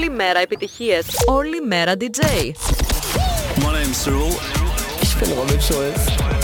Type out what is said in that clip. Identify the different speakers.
Speaker 1: Όλη μέρα επιτυχίες. Όλη μέρα DJ.
Speaker 2: My name's Cyril.
Speaker 3: Ich bin Robin Schulz.